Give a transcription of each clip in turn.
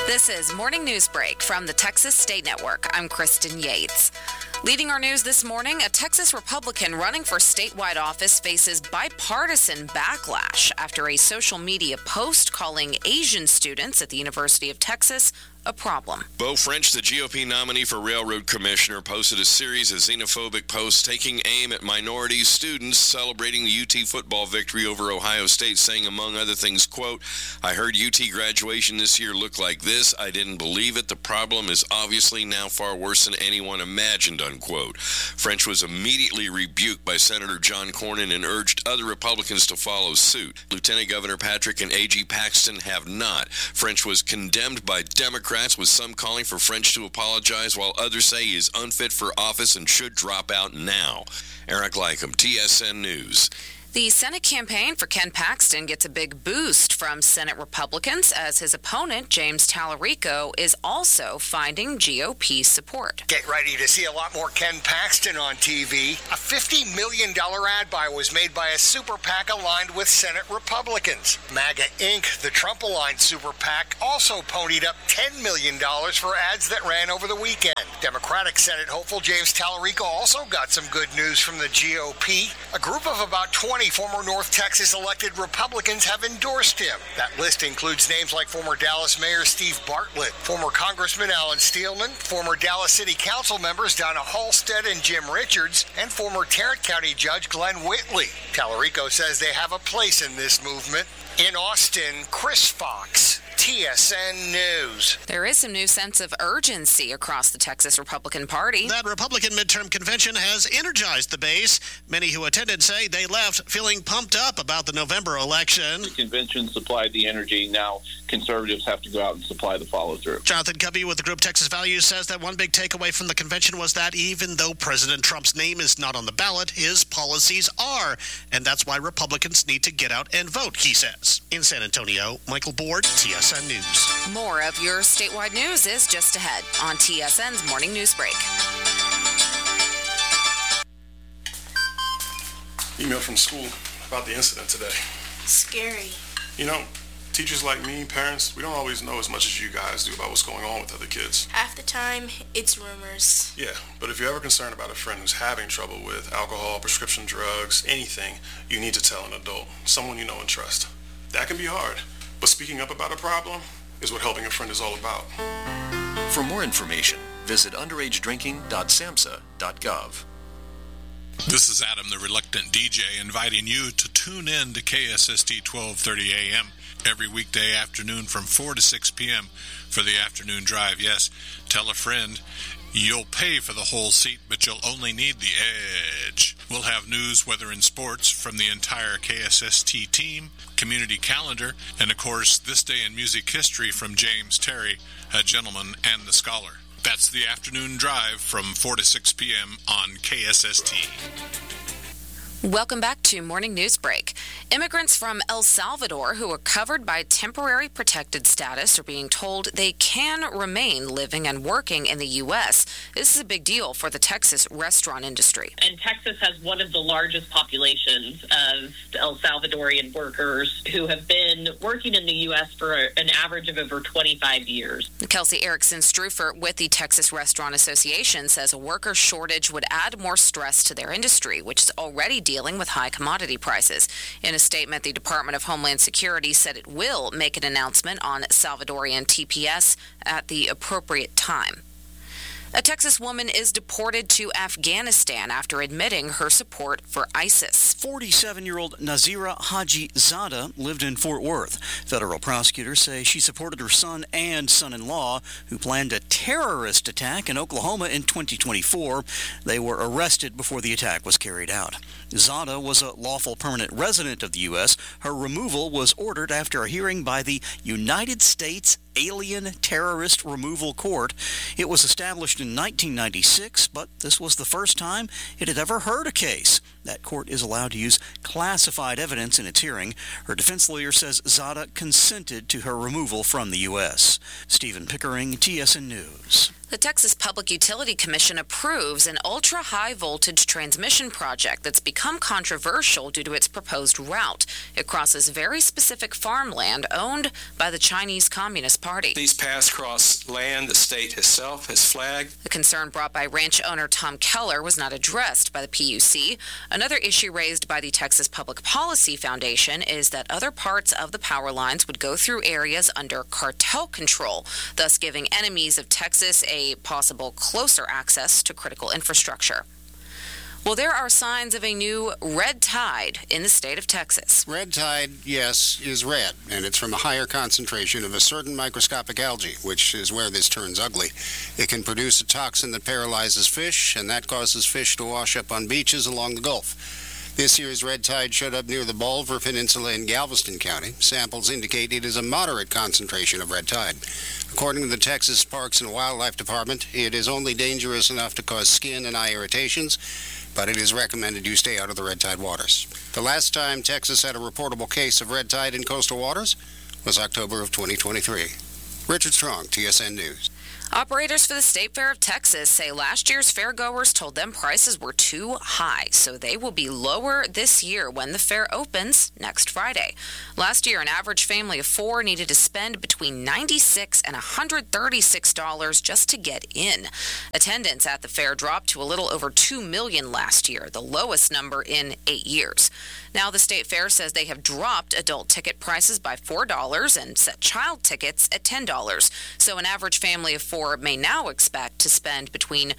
This is Morning News Break from the Texas State Network. I'm Kristen Yates. Leading our news this morning, a Texas Republican running for statewide office faces bipartisan backlash after a social media post calling Asian students at the University of Texas a problem. Beau French, the GOP nominee for Railroad Commissioner, posted a series of xenophobic posts taking aim at minority students celebrating the UT football victory over Ohio State, saying, among other things, quote, "I heard UT graduation this year looked like this. I didn't believe it. The problem is obviously now far worse than anyone imagined," unquote. French was immediately rebuked by Senator John Cornyn and urged other Republicans to follow suit. Lieutenant Governor Patrick and AG Paxton have not. French was condemned by Democrats, with some calling for French to apologize, while others say he is unfit for office and should drop out now. Eric Lycum, TSN News. The Senate campaign for Ken Paxton gets a big boost from Senate Republicans as his opponent, James Tallarico, is also finding GOP support. Get ready to see a lot more Ken Paxton on TV. A $50 million ad buy was made by a super PAC aligned with Senate Republicans. MAGA Inc., the Trump-aligned super PAC, also ponied up $10 million for ads that ran over the weekend. Democratic Senate hopeful James Tallarico also got some good news from the GOP. A group of about 20 former North Texas elected Republicans have endorsed him. That list includes names like former Dallas Mayor Steve Bartlett, former Congressman Alan Steelman, former Dallas City Council members Donna Halstead and Jim Richards, and former Tarrant County Judge Glenn Whitley. Tallarico says they have a place in this movement. In Austin, Chris Fox, TSN News. There is some new sense of urgency across the Texas Republican Party. That Republican midterm convention has energized the base. Many who attended say they left feeling pumped up about the November election. The convention supplied the energy. Now conservatives have to go out and supply the follow-through. Jonathan Cubby with the group Texas Values says that one big takeaway from the convention was that even though President Trump's name is not on the ballot, his policies are. And that's why Republicans need to get out and vote, he says. In San Antonio, Michael Board, TSN News. More of your statewide news is just ahead on TSN's Morning News Break. Email from school about the incident today. Scary. You know, teachers like me, parents, we don't always know as much as you guys do about what's going on with other kids. Half the time, it's rumors. Yeah, but if you're ever concerned about a friend who's having trouble with alcohol, prescription drugs, anything, you need to tell an adult, someone you know and trust. That can be hard, but speaking up about a problem is what helping a friend is all about. For more information, visit underagedrinking.samhsa.gov. This is Adam, the Reluctant DJ, inviting you to tune in to KSST 1230 AM every weekday afternoon from 4 to 6 p.m. for the afternoon drive. Yes, tell a friend. You'll pay for the whole seat, but you'll only need the edge. We'll have news, weather, and sports from the entire KSST team, community calendar, and, of course, This Day in Music History from James Terry, a gentleman and the scholar. That's the afternoon drive from 4 to 6 p.m. on KSST. Welcome back to Morning News Break. Immigrants from El Salvador who are covered by temporary protected status are being told they can remain living and working in the U.S. This is a big deal for the Texas restaurant industry. And Texas has one of the largest populations of El Salvadorian workers who have been working in the U.S. for an average of over 25 years. Kelsey Erickson-Strufer with the Texas Restaurant Association says a worker shortage would add more stress to their industry, which is already dealing with high commodity prices. In a statement, the Department of Homeland Security said it will make an announcement on Salvadorian TPS at the appropriate time. A Texas woman is deported to Afghanistan after admitting her support for ISIS. 47-year-old Nazira Haji Zada lived in Fort Worth. Federal prosecutors say she supported her son and son-in-law who planned a terrorist attack in Oklahoma in 2024. They were arrested before the attack was carried out. Zada was a lawful permanent resident of the U.S. Her removal was ordered after a hearing by the United States Alien Terrorist Removal Court. It was established in 1996, but this was the first time it had ever heard a case. That court is allowed to use classified evidence in its hearing. Her defense lawyer says Zada consented to her removal from the U.S. Stephen Pickering, TSN News. The Texas Public Utility Commission approves an ultra-high voltage transmission project that's become controversial due to its proposed route. It crosses very specific farmland owned by the Chinese Communist Party. These paths cross land the state itself has flagged. The concern brought by ranch owner Tom Keller was not addressed by the PUC. Another issue raised by the Texas Public Policy Foundation is that other parts of the power lines would go through areas under cartel control, thus giving enemies of Texas a possible closer access to critical infrastructure. Well, there are signs of a new red tide in the state of Texas. Red tide, yes, is red, and it's from a higher concentration of a certain microscopic algae, which is where this turns ugly. It can produce a toxin that paralyzes fish, and that causes fish to wash up on beaches along the Gulf. This year's red tide showed up near the Bolivar Peninsula in Galveston County. Samples indicate it is a moderate concentration of red tide. According to the Texas Parks and Wildlife Department, it is only dangerous enough to cause skin and eye irritations, but it is recommended you stay out of the red tide waters. The last time Texas had a reportable case of red tide in coastal waters was October of 2023. Richard Strong, TSN News. Operators for the State Fair of Texas say last year's fairgoers told them prices were too high, so they will be lower this year when the fair opens next Friday. Last year, an average family of four needed to spend between $96 and $136 just to get in. Attendance at the fair dropped to a little over 2 million last year, the lowest number in 8 years. Now the State Fair says they have dropped adult ticket prices by $4 and set child tickets at $10. So an average family of four may now expect to spend between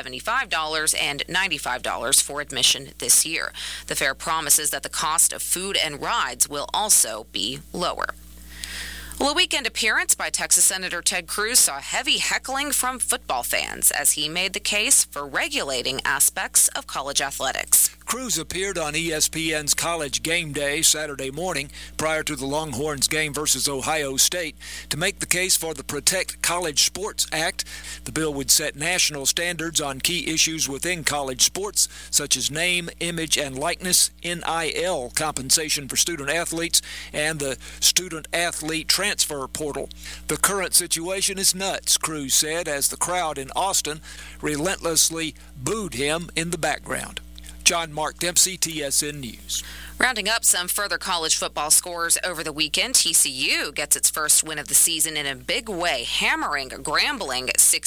$75 and $95 for admission this year. The fair promises that the cost of food and rides will also be lower. Well, a weekend appearance by Texas Senator Ted Cruz saw heavy heckling from football fans as he made the case for regulating aspects of college athletics. Cruz appeared on ESPN's College Game Day Saturday morning prior to the Longhorns game versus Ohio State to make the case for the Protect College Sports Act. The bill would set national standards on key issues within college sports, such as name, image, and likeness, NIL compensation for student athletes, and the student-athlete transfer portal. The current situation is nuts, Cruz said, as the crowd in Austin relentlessly booed him in the background. John Mark Dempsey, TSN News. Rounding up some further college football scores over the weekend, TCU gets its first win of the season in a big way, hammering Grambling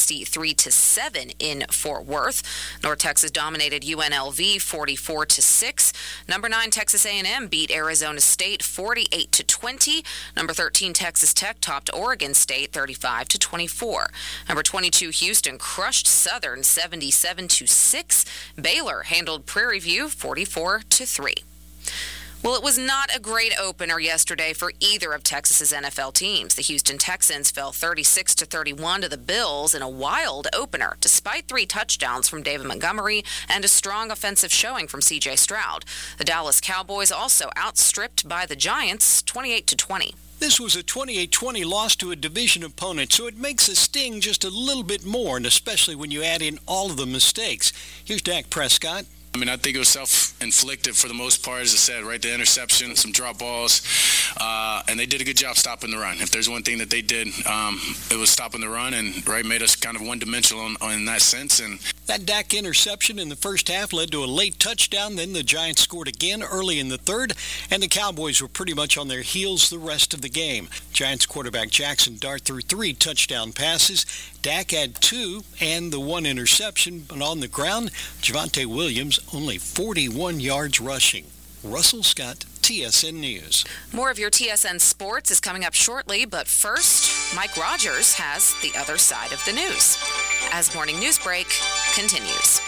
63-7 in Fort Worth. North Texas dominated UNLV 44-6. Number 9 Texas A&M beat Arizona State 48-20. Number 13 Texas Tech topped Oregon State 35-24. Number 22 Houston crushed Southern 77-6. Baylor handled Prairie View 44-3. Well, it was not a great opener yesterday for either of Texas's NFL teams. The Houston Texans fell 36-31 to the Bills in a wild opener, despite 3 touchdowns from David Montgomery and a strong offensive showing from C.J. Stroud. The Dallas Cowboys also outstripped by the Giants 28-20. This was a 28-20 loss to a division opponent, so it makes it sting just a little bit more, and especially when you add in all of the mistakes. Here's Dak Prescott. I mean, I think it was self-inflicted for the most part, as I said, right? The interception, some drop balls, and they did a good job stopping the run. If there's one thing that they did, it was stopping the run and, right, made us kind of one-dimensional in that sense. And that Dak interception in the first half led to a late touchdown. Then the Giants scored again early in the third, and the Cowboys were pretty much on their heels the rest of the game. Giants quarterback Jackson Dart threw 3 touchdown passes. Dak had 2 and the 1 interception, but on the ground, Javonte Williams only 41 yards rushing. Russell Scott, TSN News. More of your TSN Sports is coming up shortly, but first, Mike Rogers has the other side of the news. As Morning News Break continues.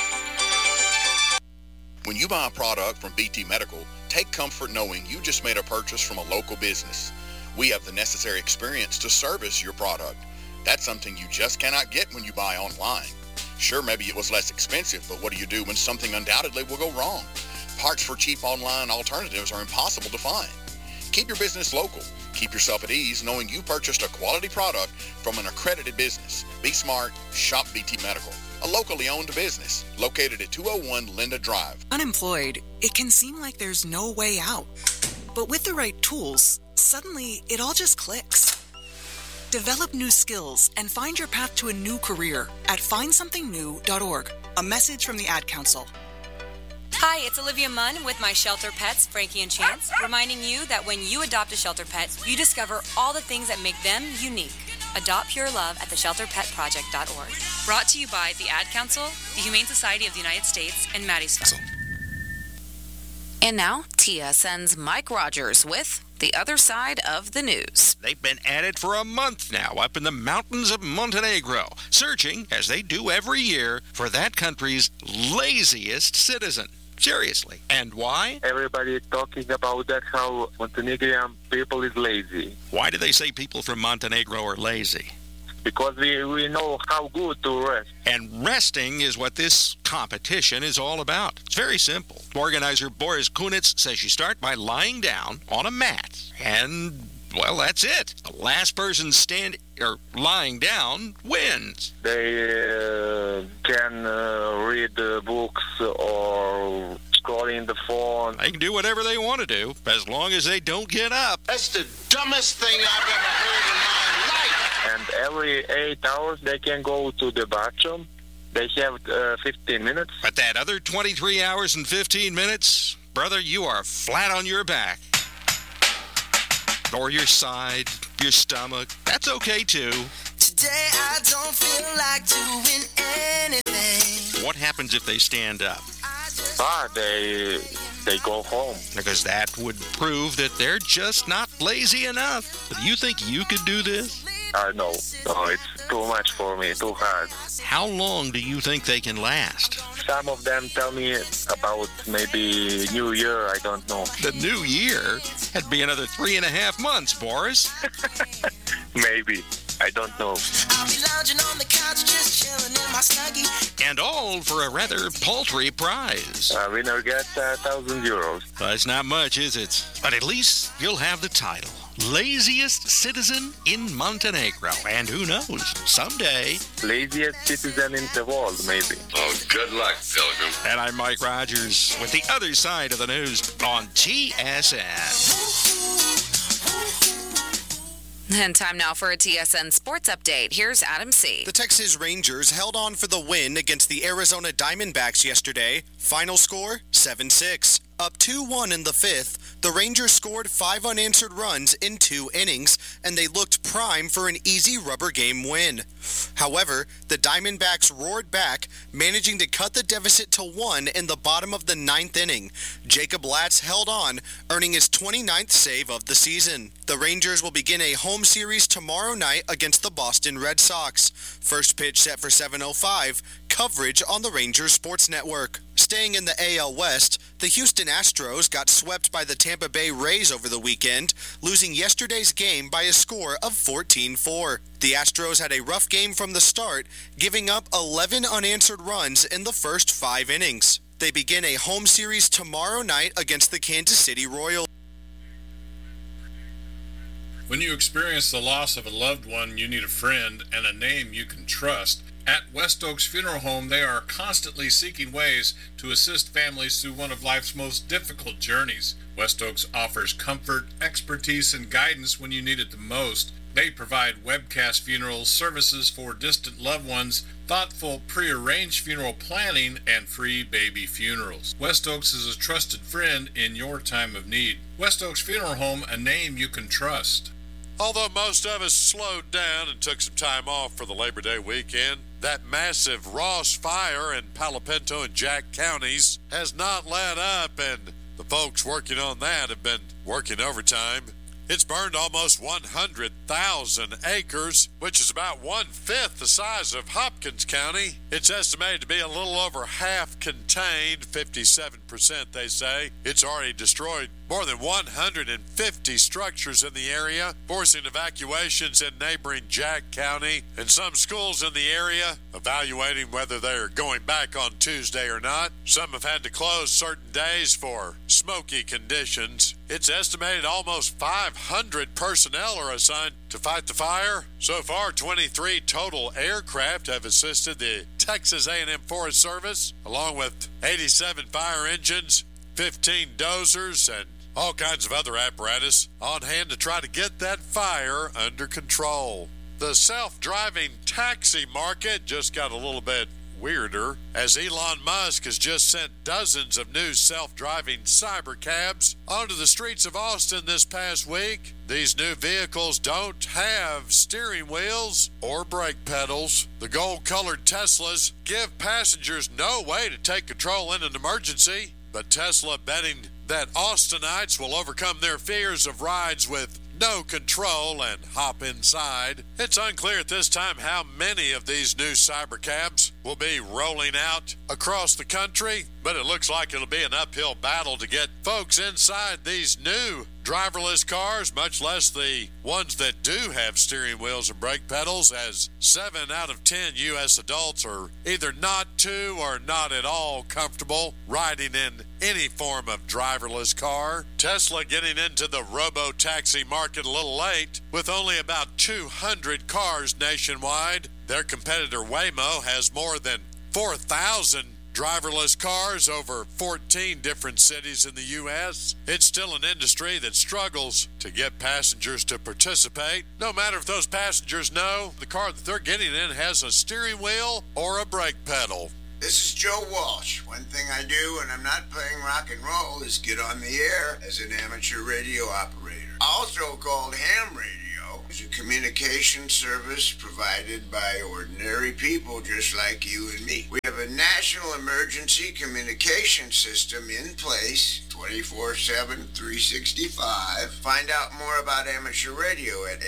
When you buy a product from BT Medical, take comfort knowing you just made a purchase from a local business. We have the necessary experience to service your product. That's something you just cannot get when you buy online. Sure, maybe it was less expensive, but what do you do when something undoubtedly will go wrong? Parts for cheap online alternatives are impossible to find. Keep your business local. Keep yourself at ease knowing you purchased a quality product from an accredited business. Be smart. Shop BT Medical. a locally owned business located at 201 Linda Drive. Unemployed, it can seem like there's no way out. But with the right tools, suddenly it all just clicks. Develop new skills and find your path to a new career at findsomethingnew.org. A message from the Ad Council. Hi, it's Olivia Munn with my shelter pets, Frankie and Chance, reminding you that when you adopt a shelter pet, you discover all the things that make them unique. Adopt pure love at theshelterpetproject.org. Brought to you by the Ad Council, the Humane Society of the United States, and Maddie's Phone. And now, TSN's Mike Rogers with the other side of the news. They've been at it for a month now up in the mountains of Montenegro, searching, as they do every year, for that country's laziest citizen. Seriously. And why? Everybody is talking about that, how Montenegrin people is lazy. Why do they say people from Montenegro are lazy? Because we know how good to rest. And resting is what this competition is all about. It's very simple. Organizer Boris Kunitz says you start by lying down on a mat. And, well, that's it. The last person lying down wins. They can read books or scroll in the phone. They can do whatever they want to do, as long as they don't get up. That's the dumbest thing I've ever heard in my life. And every 8 hours they can go to the bathroom. They have 15 minutes. But that other 23 hours and 15 minutes, brother, you are flat on your back. Or your side, your stomach. That's okay, too. Today I don't feel like doing anything. What happens if they stand up? They go home. Because that would prove that they're just not lazy enough. Do you think you could do this? No, it's too much for me, too hard. How long do you think they can last? Some of them tell me about maybe New Year, I don't know. The New Year? That'd be another 3.5 months, Boris. Maybe. I don't know. I'll be lounging on the couch, just chilling in my Snuggie. And all for a rather paltry prize. Winner gets €1,000. That's not much, is it? But at least you'll have the title. Laziest citizen in Montenegro. And who knows, someday... laziest citizen in the world, maybe. Oh, good luck, Pilgrim. And I'm Mike Rogers with the other side of the news on TSN. And time now for a TSN Sports Update. Here's Adam C. The Texas Rangers held on for the win against the Arizona Diamondbacks yesterday. Final score, 7-6. Up 2-1 in the fifth, the Rangers scored 5 unanswered runs in 2 innings, and they looked prime for an easy rubber game win. However, the Diamondbacks roared back, managing to cut the deficit to 1 in the bottom of the 9th inning. Jacob Latz held on, earning his 29th save of the season. The Rangers will begin a home series tomorrow night against the Boston Red Sox. First pitch set for 7:05. Coverage on the Rangers Sports Network. Staying in the AL West, the Houston Astros got swept by the Tampa Bay Rays over the weekend, losing yesterday's game by a score of 14-4. The Astros had a rough game from the start, giving up 11 unanswered runs in the first 5 innings. They begin a home series tomorrow night against the Kansas City Royals. When you experience the loss of a loved one, you need a friend and a name you can trust. At West Oaks Funeral Home, they are constantly seeking ways to assist families through one of life's most difficult journeys. West Oaks offers comfort, expertise, and guidance when you need it the most. They provide webcast funeral services for distant loved ones, thoughtful pre-arranged funeral planning, and free baby funerals. West Oaks is a trusted friend in your time of need. West Oaks Funeral Home, a name you can trust. Although most of us slowed down and took some time off for the Labor Day weekend, that massive Ross fire in Palo Pinto and Jack counties has not let up, and the folks working on that have been working overtime. It's burned almost 100,000 acres, which is about 1/5 the size of Hopkins County. It's estimated to be a little over half contained, 57% they say. It's already destroyed more than 150 structures in the area, forcing evacuations in neighboring Jack County, and some schools in the area evaluating whether they're going back on Tuesday or not. Some have had to close certain days for smoky conditions. It's estimated almost 500 personnel are assigned to fight the fire. So far, 23 total aircraft have assisted the Texas A&M Forest Service, along with 87 fire engines, 15 dozers, and all kinds of other apparatus on hand to try to get that fire under control. The self-driving taxi market just got a little bit weirder, as Elon Musk has just sent dozens of new self-driving cybercabs onto the streets of Austin this past week. These new vehicles don't have steering wheels or brake pedals. The gold-colored Teslas give passengers no way to take control in an emergency, but Tesla betting that Austinites will overcome their fears of rides with no control and hop inside. It's unclear at this time how many of these new cybercabs will be rolling out across the country, but it looks like it'll be an uphill battle to get folks inside these new driverless cars, much less the ones that do have steering wheels and brake pedals, as 7 out of 10 U.S. adults are either not too or not at all comfortable riding in any form of driverless car. Tesla getting into the robo-taxi market a little late, with only about 200 cars nationwide. Their competitor Waymo has more than 4,000 driverless cars over 14 different cities in the U.S. It's still an industry that struggles to get passengers to participate, no matter if those passengers know the car that they're getting in has a steering wheel or a brake pedal. This is Joe Walsh. One thing I do when I'm not playing rock and roll is get on the air as an amateur radio operator, also called ham radio. It's a communication service provided by ordinary people just like you and me. We have a national emergency communication system in place 24/7, 365. Find out more about amateur radio at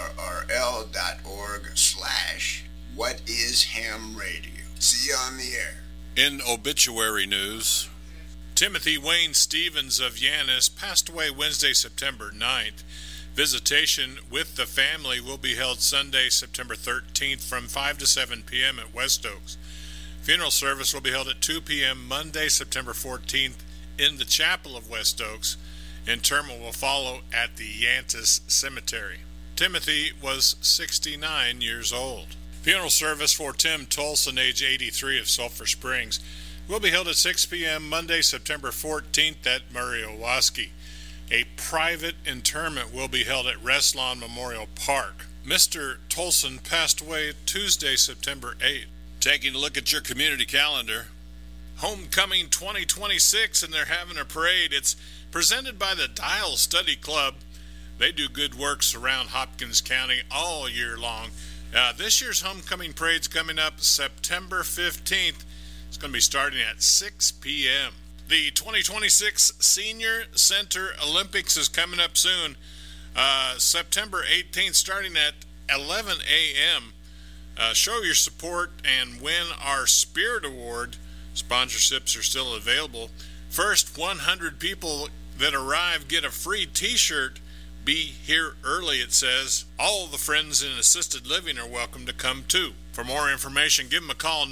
arrl.org/whatishamradio. See you on the air. In obituary news, Timothy Wayne Stevens of Yanis passed away Wednesday, September 9th. Visitation with the family will be held Sunday, September 13th from 5 to 7 p.m. at West Oaks. Funeral service will be held at 2 p.m. Monday, September 14th in the chapel of West Oaks. Interment will follow at the Yantis Cemetery. Timothy was 69 years old. Funeral service for Tim Tolson, age 83, of Sulphur Springs, will be held at 6 p.m. Monday, September 14th at Murray Owaski. A private interment will be held at Restlawn Memorial Park. Mr. Tolson passed away Tuesday, September 8th. Taking a look at your community calendar, Homecoming 2026, and they're having a parade. It's presented by the Dial Study Club. They do good works around Hopkins County all year long. This year's Homecoming Parade's coming up September 15th. It's going to be starting at 6 p.m. The 2026 Senior Center Olympics is coming up soon, September 18th, starting at 11 a.m. Show your support and win our Spirit Award. Sponsorships are still available. First 100 people that arrive get a free t-shirt. Be here early, it says. All the friends in assisted living are welcome to come too. For more information, give them a call,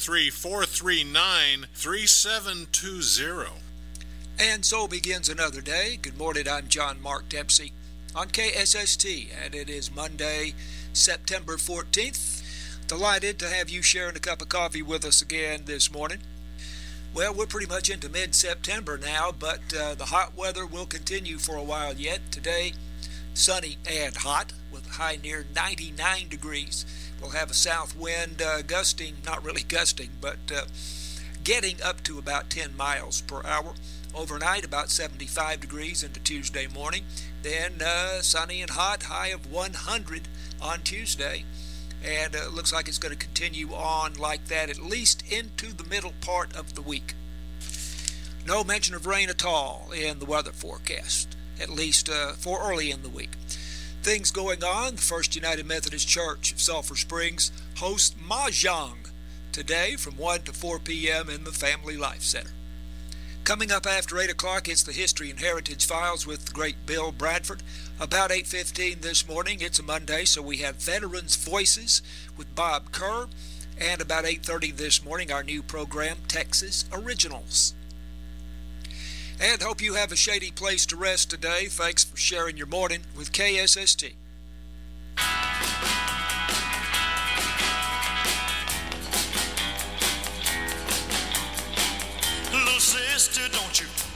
903-439-3720. And so begins another day. Good morning, I'm John Mark Dempsey on KSST, and it is Monday, September 14th. Delighted to have you sharing a cup of coffee with us again this morning. Well, we're pretty much into mid-September now, but the hot weather will continue for a while yet. Today, sunny and hot with a high near 99 degrees. We'll have a south wind gusting, not really gusting, but getting up to about 10 miles per hour. Overnight, about 75 degrees into Tuesday morning. Then sunny and hot, high of 100 on Tuesday. And it looks like it's going to continue on like that at least into the middle part of the week. No mention of rain at all in the weather forecast, at least for early in the week. Things going on, the First United Methodist Church of Sulphur Springs hosts Mahjong today from 1 to 4 p.m. in the Family Life Center. Coming up after 8 o'clock, it's the History and Heritage Files with the great Bill Bradford. About 8:15 this morning, it's a Monday, so we have Veterans Voices with Bob Kerr. And about 8:30 this morning, our new program, Texas Originals. And hope you have a shady place to rest today. Thanks for sharing your morning with KSST. sister, don't you